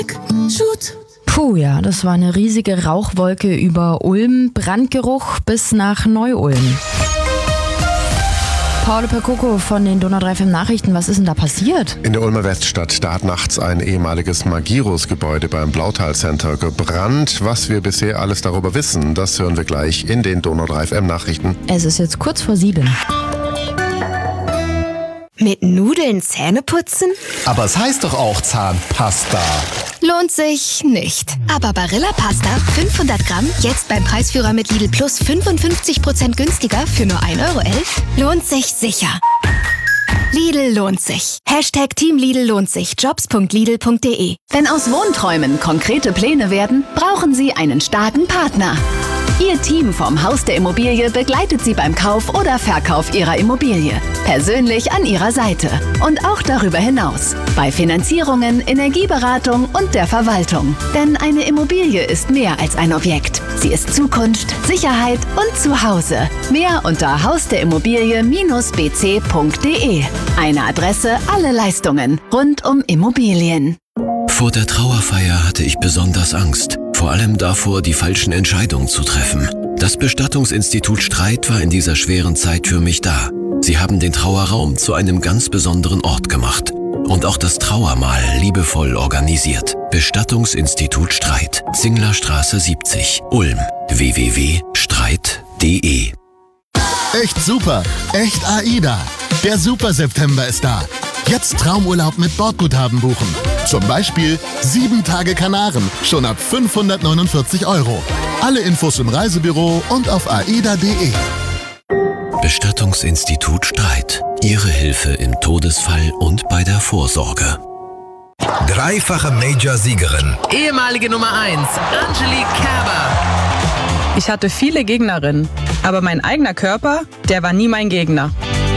Puh, ja, das war eine riesige Rauchwolke über Ulm, Brandgeruch bis nach Neu-Ulm. Paolo Percoco von den Donau 3 FM Nachrichten, was ist denn da passiert? In der Ulmer Weststadt, da hat nachts ein ehemaliges Magirus-Gebäude beim Blautal Center gebrannt. Was wir bisher alles darüber wissen, das hören wir gleich in den Donau 3 FM Nachrichten. Es ist jetzt kurz vor 7. Mit Nudeln Zähne putzen? Aber es heißt doch auch Zahnpasta. Lohnt sich nicht. Aber Barilla Pasta 500 Gramm, jetzt beim Preisführer mit Lidl Plus 55% günstiger für nur 1,11 € lohnt sich sicher. Lidl lohnt sich. Team Lidl lohnt sich. Jobs.lidl.de. Wenn aus Wohnträumen konkrete Pläne werden, brauchen Sie einen starken Partner. Ihr Team vom Haus der Immobilie begleitet Sie beim Kauf oder Verkauf Ihrer Immobilie. Persönlich an Ihrer Seite. Und auch darüber hinaus. Bei Finanzierungen, Energieberatung und der Verwaltung. Denn eine Immobilie ist mehr als ein Objekt. Sie ist Zukunft, Sicherheit und Zuhause. Mehr unter hausderimmobilie-bc.de. Eine Adresse, alle Leistungen rund um Immobilien. Vor der Trauerfeier hatte ich besonders Angst. Vor allem davor, die falschen Entscheidungen zu treffen. Das Bestattungsinstitut Streit war in dieser schweren Zeit für mich da. Sie haben den Trauerraum zu einem ganz besonderen Ort gemacht. Und auch das Trauermahl liebevoll organisiert. Bestattungsinstitut Streit. Zinglerstraße 70, Ulm. www.streit.de. Echt super, echt AIDA. Der Super September ist da. Jetzt Traumurlaub mit Bordguthaben buchen. Zum Beispiel 7 Tage Kanaren, schon ab 549 €. Alle Infos im Reisebüro und auf aida.de. Bestattungsinstitut Streit. Ihre Hilfe im Todesfall und bei der Vorsorge. Dreifache Major-Siegerin. Ehemalige Nummer 1, Angelique Kerber. Ich hatte viele Gegnerinnen, aber mein eigener Körper, der war nie mein Gegner.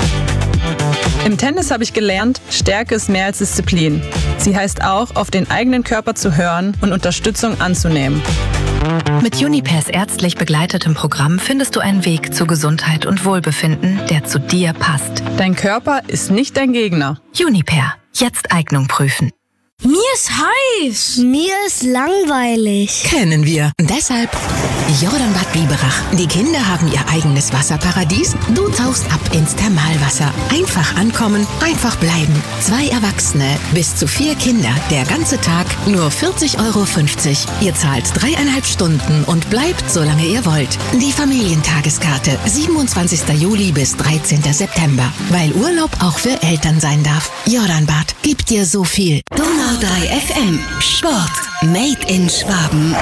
Im Tennis habe ich gelernt, Stärke ist mehr als Disziplin. Sie heißt auch, auf den eigenen Körper zu hören und Unterstützung anzunehmen. Mit Junipers ärztlich begleitetem Programm findest du einen Weg zu Gesundheit und Wohlbefinden, der zu dir passt. Dein Körper ist nicht dein Gegner. Juniper. Jetzt Eignung prüfen. Mir ist heiß. Mir ist langweilig. Kennen wir. Deshalb Jordanbad Biberach. Die Kinder haben ihr eigenes Wasserparadies. Du tauchst ab ins Thermalwasser. Einfach ankommen, einfach bleiben. 2 Erwachsene, bis zu 4 Kinder. Der ganze Tag nur 40,50 €. Ihr zahlt 3,5 Stunden und bleibt, solange ihr wollt. Die Familientageskarte. 27. Juli bis 13. September. Weil Urlaub auch für Eltern sein darf. Jordanbad gibt dir so viel. Donau 3 FM. Sport. Made in Schwaben.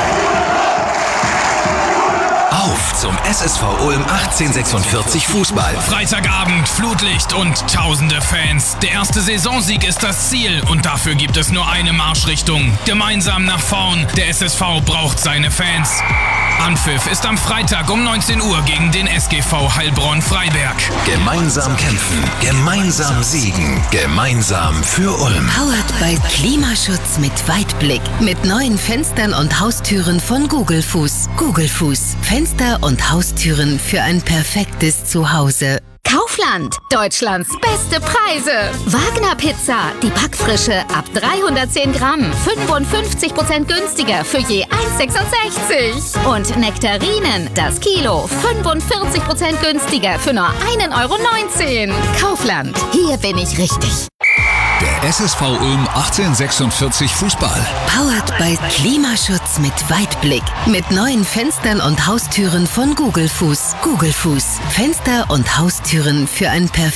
Auf zum SSV Ulm 1846 Fußball. Freitagabend, Flutlicht und tausende Fans. Der erste Saisonsieg ist das Ziel und dafür gibt es nur eine Marschrichtung. Gemeinsam nach vorn. Der SSV braucht seine Fans. Anpfiff ist am Freitag um 19 Uhr gegen den SGV Heilbronn-Freiberg. Gemeinsam kämpfen, gemeinsam siegen, gemeinsam für Ulm. Powered by Klimaschutz mit Weitblick. Mit neuen Fenstern und Haustüren von Google Fuß. Google Fuß. Fenster und Haustüren für ein perfektes Zuhause. Kaufland. Deutschlands beste Preise. Wagner Pizza. Die Backfrische ab 310 Gramm. 55% günstiger für je 1,66 €. Und Nektarinen. Das Kilo. 45% günstiger für nur 1,19 €. Kaufland. Hier bin ich richtig. Der SSV Ulm 1846 Fußball. Powered by Klimaschutz mit Weitblick. Mit neuen Fenstern und Haustüren von Google Fuß. Google Fuß. Fenster und Haustüren für ein perfektes